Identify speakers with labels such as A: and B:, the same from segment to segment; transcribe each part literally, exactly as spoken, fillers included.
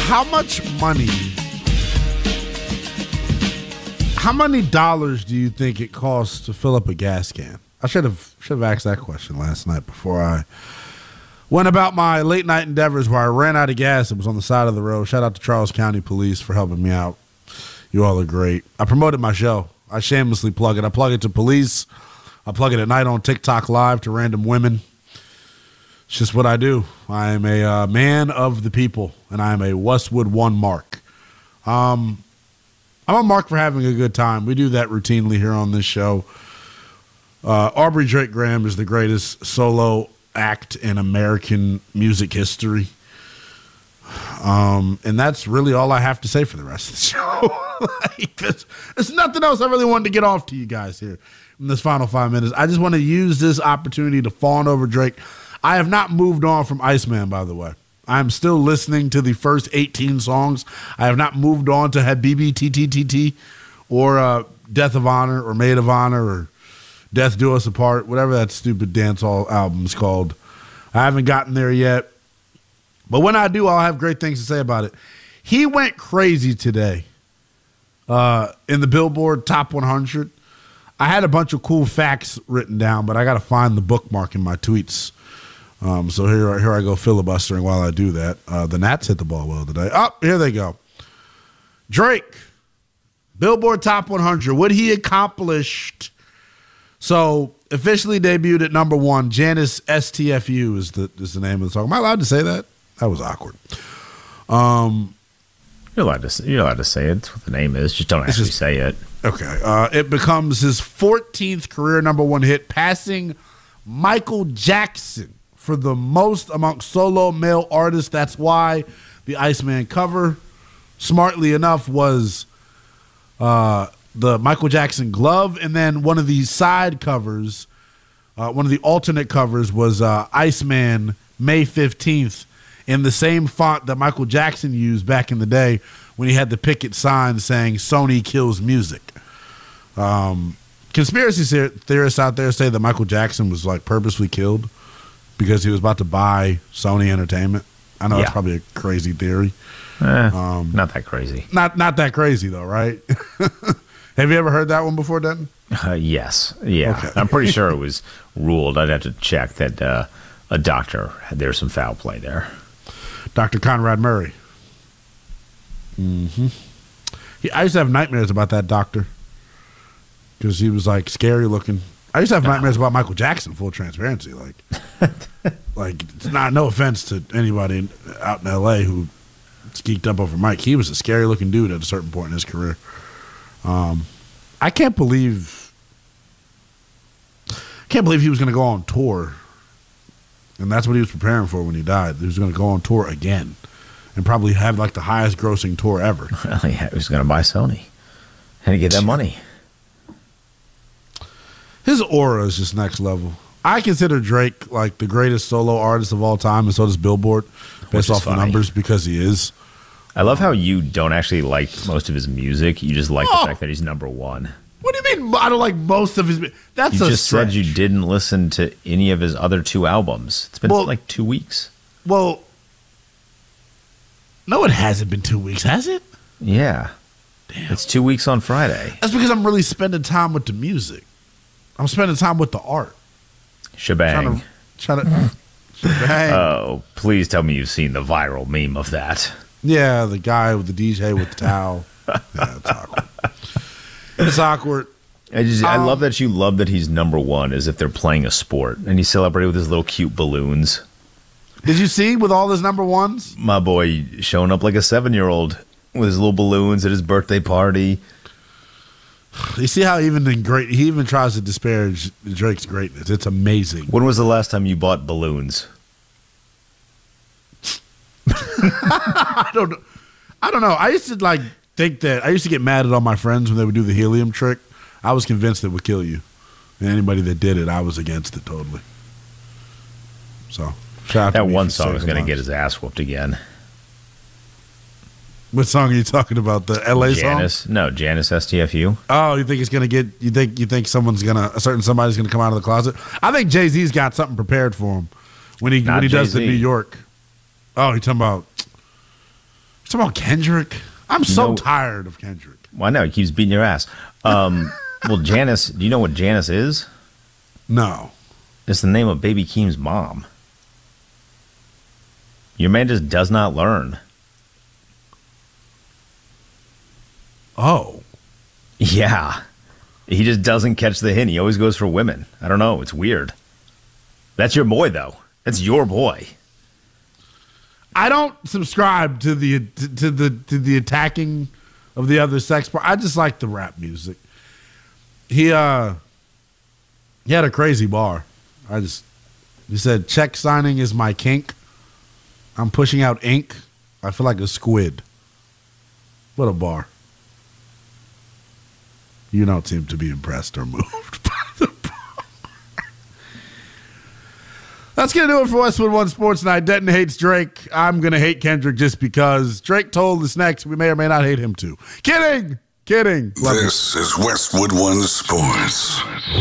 A: how much money, how many dollars do you think it costs to fill up a gas can? I should have should have asked that question last night before I went about my late night endeavors where I ran out of gas. It was on the side of the road. Shout out to Charles County Police for helping me out. You all are great. I promoted my show. I shamelessly plug it. I plug it to police. I plug it at night on TikTok Live to random women. It's just what I do. I am a uh, man of the people, and I am a Westwood One mark. Um, I'm a mark for having a good time. We do that routinely here on this show. Uh, Aubrey Drake Graham is the greatest solo act in American music history. Um, and that's really all I have to say for the rest of the show. Like, there's, there's nothing else I really wanted to get off to you guys here in this final five minutes. I just want to use this opportunity to fawn over Drake. I have not moved on from Iceman, by the way. I'm still listening to the first eighteen songs. I have not moved on to Habibi T T T T or uh, Death of Honor or Maid of Honor or Death Do Us Apart, whatever that stupid dancehall album is called. I haven't gotten there yet. But when I do, I'll have great things to say about it. He went crazy today uh, in the Billboard Top one hundred. I had a bunch of cool facts written down, but I got to find the bookmark in my tweets. Um, so here, here I go filibustering while I do that. Uh, the Nats hit the ball well today. Oh, here they go. Drake, Billboard Top one hundred. What he accomplished. So officially debuted at number one. Janice S T F U is the is the name of the song. Am I allowed to say that? That was awkward. Um,
B: you're allowed to say, you're allowed to say it. That's what the name is. Just don't actually just, say it.
A: Okay. Uh, it becomes his fourteenth career number one hit, passing Michael Jackson for the most amongst solo male artists. That's why the Iceman cover, smartly enough, was uh, the Michael Jackson glove. And then one of the side covers, uh, one of the alternate covers was uh, Iceman May fifteenth in the same font that Michael Jackson used back in the day when he had the picket sign saying Sony kills music. Um, conspiracy theorists out there say that Michael Jackson was like purposely killed because he was about to buy Sony Entertainment. I know yeah. It's probably a crazy theory.
B: Eh, um, not that crazy.
A: Not not that crazy though, right? Have you ever heard that one before, Denton?
B: Uh, yes. Yeah. Okay. I'm pretty sure it was ruled. I'd have to check that uh, a doctor had there some foul play there.
A: Doctor Conrad Murray. Mm-hmm. He, I used to have nightmares about that doctor because he was like scary looking. I used to have nightmares about Michael Jackson, full transparency. Like, like it's not no offense to anybody out in L A who geeked up over Mike. He was a scary looking dude at a certain point in his career. Um, I can't believe, can't believe he was going to go on tour, and that's what he was preparing for when he died. He was going to go on tour again, and probably have like the highest grossing tour ever.
B: Well, yeah, he was going to buy Sony, and to get that money.
A: His aura is just next level. I consider Drake like the greatest solo artist of all time, and so does Billboard, based off the numbers, because he is.
B: I love how you don't actually like most of his music. You just like
A: oh.
B: the fact that he's number one.
A: What do you mean I don't like most of his music? That's
B: you
A: a
B: just
A: stretch.
B: said you didn't listen to any of his other two albums. It's been
A: well,
B: like two weeks.
A: Well, no, it hasn't been two weeks, has it?
B: Yeah.
A: Damn.
B: It's two weeks on Friday.
A: That's because I'm really spending time with the music. I'm spending time with the art.
B: Shebang.
A: Trying to, trying to shebang.
B: Oh, please tell me you've seen the viral meme of that.
A: Yeah, the guy with the D J with the towel. Yeah, it's awkward. It's awkward.
B: I just, um, I love that you love that he's number one as if they're playing a sport. And he celebrated with his little cute balloons.
A: Did you see with all his number ones?
B: My boy showing up like a seven-year-old with his little balloons at his birthday party.
A: You see how even in great he even tries to disparage Drake's greatness. It's amazing.
B: When was the last time you bought balloons?
A: I don't know. I don't know. I used to like think that I used to get mad at all my friends when they would do the helium trick. I was convinced it would kill you. And anybody that did it, I was against it totally. So shout out
B: that
A: to
B: one song is going to get his ass whooped again.
A: What song are you talking about? The L A
B: Janice?
A: song?
B: No, Janice S T F U.
A: Oh, you think it's gonna get? You think you think someone's gonna a certain somebody's gonna come out of the closet? I think Jay-Z's got something prepared for him when he
B: Not
A: when he does
B: Jay-Z.
A: the New York. Oh, you talking about? Talking about Kendrick. I'm
B: You
A: so
B: know-
A: tired of Kendrick.
B: Well, I know he keeps beating your ass. Um, well, Janice, do you know what Janice is?
A: No.
B: It's the name of Baby Keem's mom. Your man just does not learn.
A: Oh.
B: Yeah. He just doesn't catch the hint. He always goes for women. I don't know. It's weird. That's your boy, though. That's your boy.
A: I don't subscribe to the to, to the to the attacking of the other sex part. I just like the rap music. He uh he had a crazy bar. I just he said check signing is my kink. I'm pushing out ink. I feel like a squid. What a bar. You don't seem to be impressed or moved by the bar. That's going to do it for Westwood One Sports Night. Denton hates Drake. I'm going to hate Kendrick just because Drake told us next. We may or may not hate him too. Kidding. Kidding. Love
C: This it. is Westwood One Sports.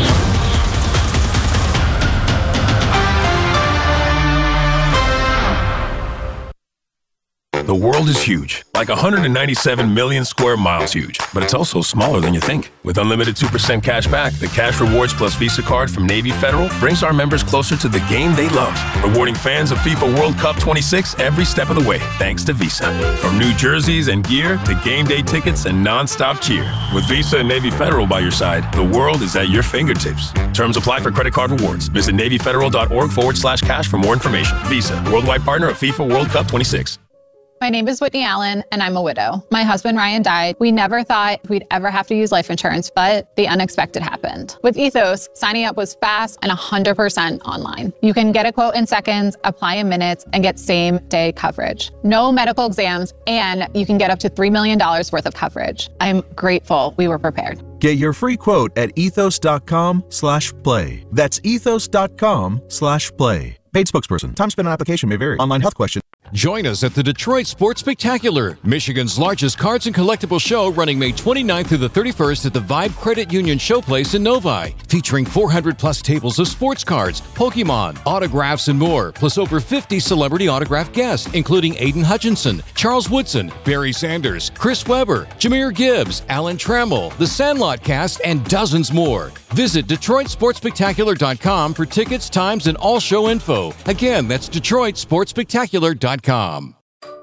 D: The world is huge, like one hundred ninety-seven million square miles huge, but it's also smaller than you think. With unlimited two percent cash back, the Cash Rewards Plus Visa card from Navy Federal brings our members closer to the game they love, rewarding fans of FIFA World Cup twenty-six every step of the way, thanks to Visa. From new jerseys and gear to game day tickets and non-stop cheer. With Visa and Navy Federal by your side, the world is at your fingertips. Terms apply for credit card rewards. Visit NavyFederal.org forward slash cash for more information. Visa, worldwide partner of FIFA World Cup twenty-six.
E: My name is Whitney Allen, and I'm a widow. My husband, Ryan, died. We never thought we'd ever have to use life insurance, but the unexpected happened. With Ethos, signing up was fast and one hundred percent online. You can get a quote in seconds, apply in minutes, and get same-day coverage. No medical exams, and you can get up to three million dollars worth of coverage. I'm grateful we were prepared.
F: Get your free quote at ethos.com slash play. That's ethos.com slash play. Paid spokesperson. Time spent on application may vary. Online health question.
G: Join us at the Detroit Sports Spectacular, Michigan's largest cards and collectible show, running May twenty-ninth through the thirty-first at the Vibe Credit Union Showplace in Novi, featuring four hundred plus tables of sports cards, Pokemon, autographs, and more, plus over fifty celebrity autograph guests, including Aiden Hutchinson, Charles Woodson, Barry Sanders, Chris Webber, Jameer Gibbs, Alan Trammell, the Sandlot cast, and dozens more. Visit Detroit Sports Spectacular dot com for tickets, times, and all show info. Again, that's Detroit Sports Spectacular dot com.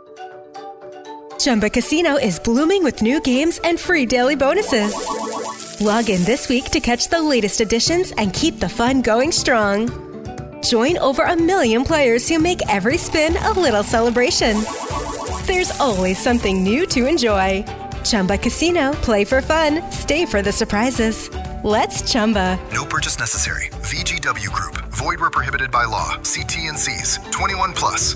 H: Chumba Casino is blooming with new games and free daily bonuses. Log in this week to catch the latest additions and keep the fun going strong. Join over a million players who make every spin a little celebration. There's always something new to enjoy. Chumba Casino, play for fun, stay for the surprises. Let's Chumba.
I: No purchase necessary. V G W Group. Void where prohibited by law. See T N Cs. twenty-one plus.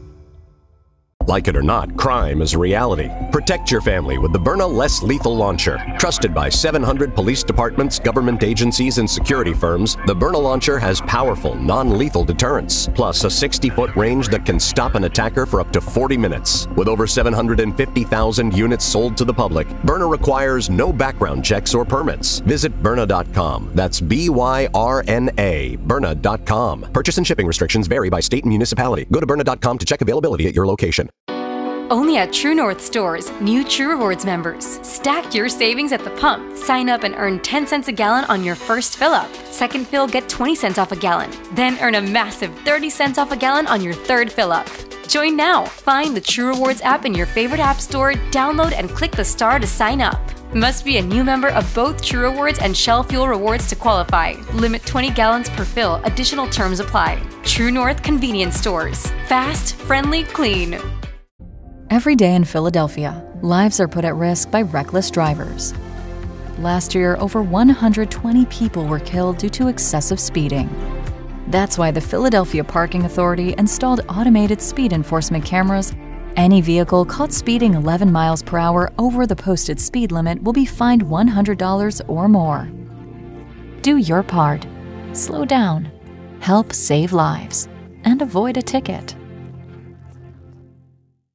J: Like it or not, crime is a reality. Protect your family with the Byrna Less Lethal Launcher. Trusted by seven hundred police departments, government agencies, and security firms, the Byrna Launcher has powerful, non-lethal deterrence, plus a sixty-foot range that can stop an attacker for up to forty minutes. With over seven hundred fifty thousand units sold to the public, Byrna requires no background checks or permits. Visit Byrna dot com. That's B Y R N A, Byrna dot com. Purchase and shipping restrictions vary by state and municipality. Go to Byrna dot com to check availability at your location.
K: Only at True North stores, new True Rewards members. Stack your savings at the pump. Sign up and earn ten cents a gallon on your first fill up. Second fill, get twenty cents off a gallon. Then earn a massive thirty cents off a gallon on your third fill up. Join now. Find the True Rewards app in your favorite app store, download and click the star to sign up. Must be a new member of both True Rewards and Shell Fuel Rewards to qualify. Limit twenty gallons per fill. Additional terms apply. True North Convenience Stores. Fast, friendly, clean.
L: Every day in Philadelphia, lives are put at risk by reckless drivers. Last year, over one hundred twenty people were killed due to excessive speeding. That's why the Philadelphia Parking Authority installed automated speed enforcement cameras. Any vehicle caught speeding eleven miles per hour over the posted speed limit will be fined one hundred dollars or more. Do your part. Slow down. Help save lives. And avoid a ticket.
D: The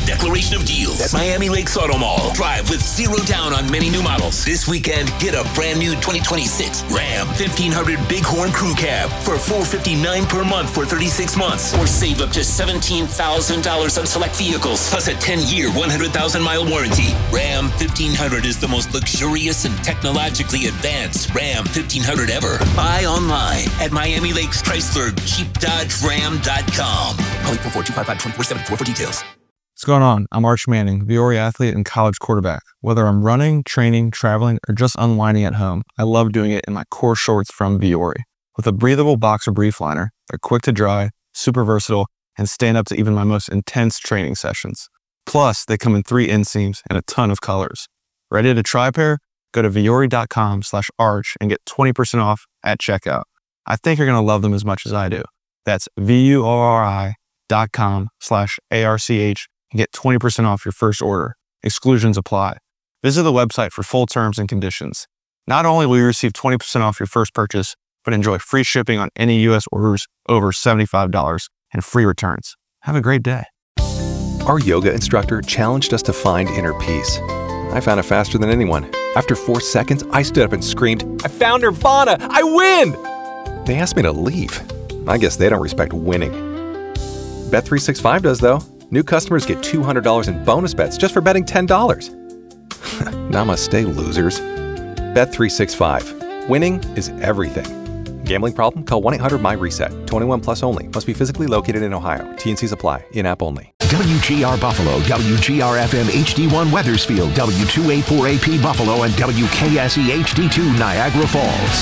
M: declaration of deals at Miami Lakes Auto Mall. Drive with zero down on many new models. This weekend, get a brand new twenty twenty-six Ram fifteen hundred Bighorn Crew Cab for four hundred fifty-nine dollars per month for thirty-six months. Or save up to seventeen thousand dollars on select vehicles, plus a ten-year, one hundred thousand mile warranty. Ram fifteen hundred is the most luxurious and technologically advanced Ram fifteen hundred ever. Buy online at Miami Lakes Chrysler Jeep Dodge Ram dot com. Call eight four four, two five five, two four seven four for details.
N: What's going on? I'm Arch Manning, Viore athlete and college quarterback. Whether I'm running, training, traveling, or just unwinding at home, I love doing it in my core shorts from Viore. With a breathable boxer brief liner, they're quick to dry, super versatile, and stand up to even my most intense training sessions. Plus, they come in three inseams and a ton of colors. Ready to try a pair? Go to Viore.com slash arch and get twenty percent off at checkout. I think you're going to love them as much as I do. That's V-U-O-R-I dot com slash A-R-C-H and get twenty percent off your first order. Exclusions apply. Visit the website for full terms and conditions. Not only will you receive twenty percent off your first purchase, but enjoy free shipping on any U S orders over seventy-five dollars and free returns. Have a great day.
O: Our yoga instructor challenged us to find inner peace. I found it faster than anyone. After four seconds, I stood up and screamed, "I found Nirvana! I win!" They asked me to leave. I guess they don't respect winning. Bet three sixty-five does, though. New customers get two hundred dollars in bonus bets just for betting ten dollars. Namaste, losers. Bet three sixty-five. Winning is everything. Gambling problem? Call one eight hundred M Y reset. twenty-one plus only. Must be physically located in Ohio. T and Cs apply. In-app only.
P: W G R Buffalo, W G R F M H D one Wethersfield, W two eighty-four A P Buffalo, and W K S E H D two Niagara Falls.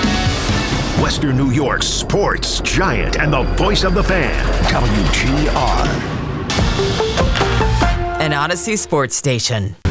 P: Western New York's sports giant and the voice of the fan, W G R.
Q: An Odyssey sports station.